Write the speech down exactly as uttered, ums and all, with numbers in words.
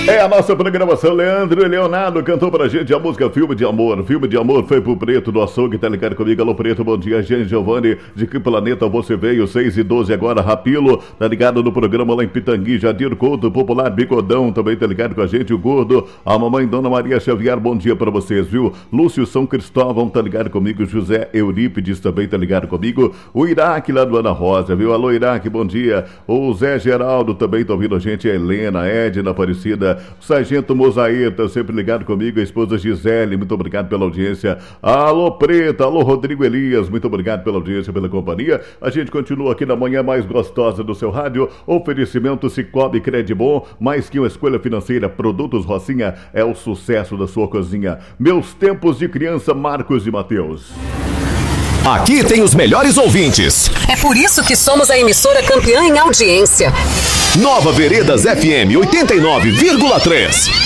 É a nossa programação. Leandro e Leonardo cantou pra gente a música Filme de Amor. Filme de Amor foi pro Preto do Açougue, tá ligado comigo? Alô Preto, bom dia. Jean Giovanni, de que planeta você veio? seis e doze agora, Rapilo, tá ligado no programa lá em Pitangui. Jadir Couto, Popular Bicodão, também tá ligado com a gente. O Gordo, a mamãe Dona Maria Xavier, bom dia pra vocês, viu? Lúcio São Cristóvão, tá ligado comigo. José Eurípides também tá ligado comigo. O Iraque lá do Ana Rosa, viu? Alô Iraque, bom dia. O Zé Geraldo também tá ouvindo a gente. A Helena, Edna Aparecida, o Sargento Mosaíta, sempre ligado comigo, a esposa Gisele, muito obrigado pela audiência. Alô Preta, alô Rodrigo Elias, muito obrigado pela audiência, pela companhia. A gente continua aqui na manhã mais gostosa do seu rádio. Oferecimento Cicobi Credibon, mais que uma escolha financeira. Produtos Rocinha é o sucesso da sua cozinha. Meus tempos de criança, Marcos e Mateus. Aqui tem os melhores ouvintes. É por isso que somos a emissora campeã em audiência. Nova Veredas F M oitenta e nove vírgula três.